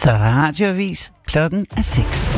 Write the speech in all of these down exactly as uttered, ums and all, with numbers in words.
Så er der radioavis. Klokken er seks.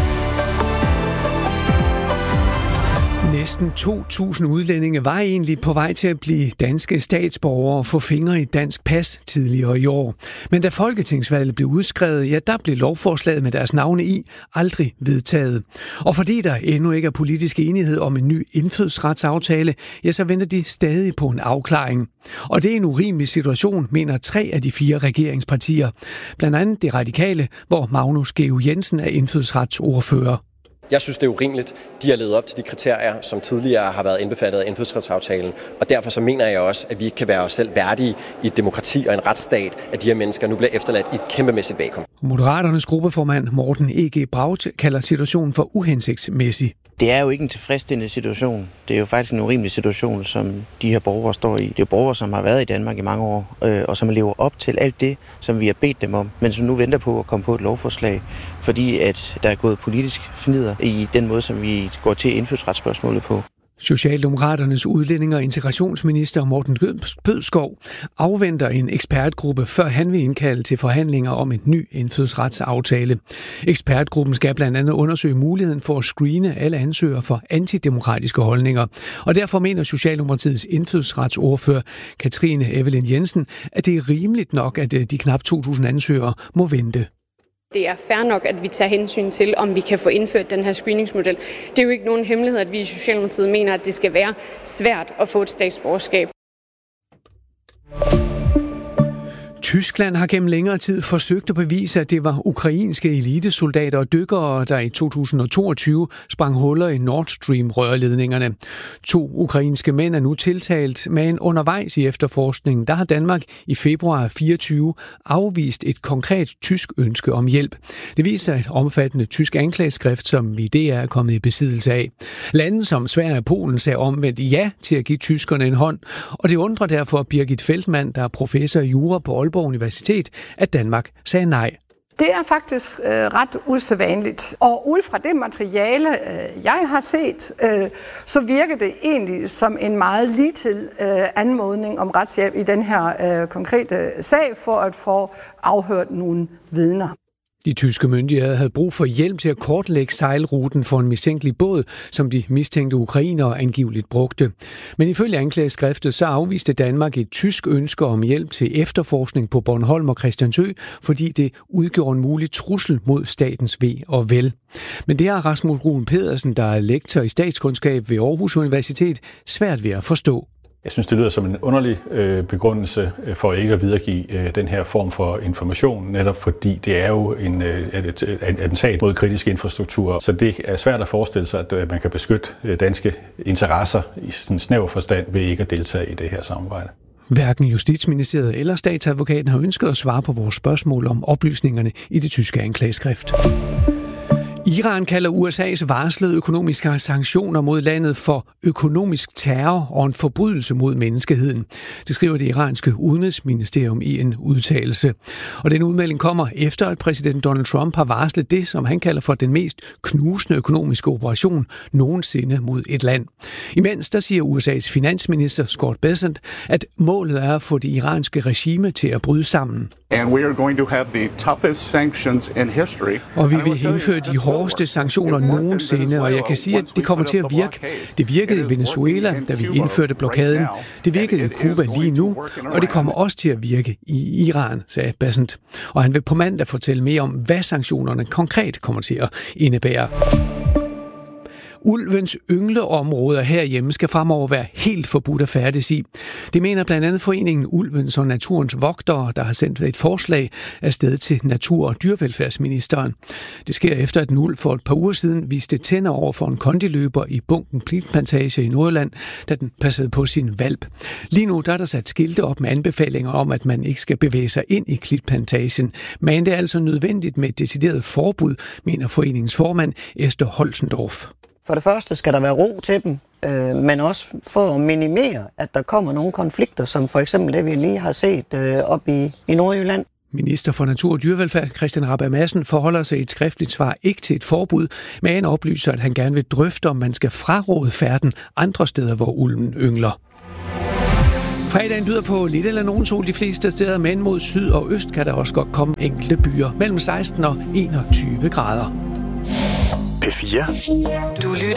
Næsten to tusind udlændinge var egentlig på vej til at blive danske statsborgere og få fingre i et dansk pas tidligere i år. Men da folketingsvalget blev udskrevet, ja, der blev lovforslaget med deres navne i aldrig vedtaget. Og fordi der endnu ikke er politisk enighed om en ny indfødsretsaftale, ja, så venter de stadig på en afklaring. Og det er en urimelig situation, mener tre af de fire regeringspartier. Blandt andet det radikale, hvor Magnus Georg Jensen er indfødsretsordfører. Jeg synes, det er urimeligt. De har levet op til de kriterier, som tidligere har været indbefattet af indfødsretsaftalen. Og derfor så mener jeg også, at vi ikke kan være os selv værdige i et demokrati og en retsstat, at de her mennesker nu bliver efterladt i et kæmpemæssigt vakuum. Moderaternes gruppeformand Morten E G Braut kalder situationen for uhensigtsmæssig. Det er jo ikke en tilfredsstillende situation. Det er jo faktisk en urimelig situation, som de her borgere står i. Det er borgere, som har været i Danmark i mange år, øh, og som lever op til alt det, som vi har bedt dem om, men som nu venter på at komme på et lovforslag, fordi at der er gået politisk fnider i den måde, som vi går til indfødsretsspørgsmålet på. Socialdemokraternes udlænding- og integrationsminister Morten Bødskov afventer en ekspertgruppe, før han vil indkalde til forhandlinger om en ny indfødsretsaftale. Ekspertgruppen skal blandt andet undersøge muligheden for at screene alle ansøgere for antidemokratiske holdninger. Og derfor mener Socialdemokratiets indfødsretsordfører Katrine Evelyn Jensen, at det er rimeligt nok, at de knap to tusind ansøgere må vente. Det er fair nok, at vi tager hensyn til, om vi kan få indført den her screeningsmodel. Det er jo ikke nogen hemmelighed, at vi i Socialdemokratiet mener, at det skal være svært at få et statsborgerskab. Tyskland har gennem længere tid forsøgt at bevise, at det var ukrainske elitesoldater og dykkere, der i to tusind og toogtyve sprang huller i Nord Stream-rørledningerne. To ukrainske mænd er nu tiltalt, men undervejs i efterforskningen, der har Danmark i februar fireogtyve afvist et konkret tysk ønske om hjælp. Det viser et omfattende tysk anklageskrift, som vi det er kommet i besiddelse af. Lande som Sverige og Polen sagde omvendt ja til at give tyskerne en hånd, og det undrer derfor Birgit Feldmann, der er professor i jura på Aalborg Universitet, at Danmark sagde nej. Det er faktisk øh, ret usædvanligt. Og ud fra det materiale, øh, jeg har set, øh, så virker det egentlig som en meget ligetil øh, anmodning om retshjælp i den her øh, konkrete sag for at få afhørt nogle vidner. De tyske myndigheder havde brug for hjælp til at kortlægge sejlruten for en mistænkelig båd, som de mistænkte ukrainere angiveligt brugte. Men ifølge anklageskriftet så afviste Danmark et tysk ønske om hjælp til efterforskning på Bornholm og Christiansø, fordi det udgjorde en mulig trussel mod statens ve og vel. Men det har Rasmus Ruen Pedersen, der er lektor i statskundskab ved Aarhus Universitet, svært ved at forstå. Jeg synes, det lyder som en underlig øh, begrundelse for ikke at videregive øh, den her form for information, netop fordi det er jo en, øh, et, et attentat mod kritisk infrastruktur. Så det er svært at forestille sig, at øh, man kan beskytte øh, danske interesser i sådan snæver forstand ved ikke at deltage i det her samarbejde. Hverken Justitsministeriet eller statsadvokaten har ønsket at svare på vores spørgsmål om oplysningerne i det tyske anklageskrift. Iran kalder U S A's varslede økonomiske sanktioner mod landet for økonomisk terror og en forbrydelse mod menneskeheden. Det skriver det iranske udenrigsministerium i en udtalelse. Og den udmelding kommer efter, at præsident Donald Trump har varslet det, som han kalder for den mest knusende økonomiske operation nogensinde mod et land. Imens der siger U S A's finansminister Scott Bessent, at målet er at få det iranske regime til at bryde sammen. And we are going to have the toughest sanctions in history. Og vi vil indføre de hårdeste sanktioner nogensinde, og jeg kan sige, at det kommer til at virke. Det virkede i Venezuela, da vi indførte blokaden. Det virkede i Cuba lige nu, og det kommer også til at virke i Iran, sagde Bessent. Og han vil på mandag fortælle mere om, hvad sanktionerne konkret kommer til at indebære. Ulvens yngleområder herhjemme skal fremover være helt forbudt at færdes i. Det mener blandt andet foreningen Ulvens og Naturens Vogtere, der har sendt et forslag afsted til natur- og dyrevelfærdsministeren. Det sker efter, at en ulv for et par uger siden viste tænder over for en kondiløber i Bunken Klitplantage i Nordjylland, da den passede på sin hvalp. Lige nu der er der sat skilte op med anbefalinger om, at man ikke skal bevæge sig ind i Klitplantagen, men det er altså nødvendigt med et decideret forbud, mener foreningens formand Esther Holzendorf. For det første skal der være ro til dem, øh, men også for at minimere, at der kommer nogle konflikter, som for eksempel det, vi lige har set øh, op i, i Nordjylland. Minister for Natur- og Dyrevelfærd Christian Rabjerg Madsen forholder sig i et skriftligt svar ikke til et forbud, men han oplyser, at han gerne vil drøfte, om man skal fraråde færden andre steder, hvor ulven yngler. Fredagen byder på lidt eller nogen sol de fleste steder, men mod syd og øst kan der også godt komme enkelte byer mellem seksten og enogtyve grader. P fire. Du lytter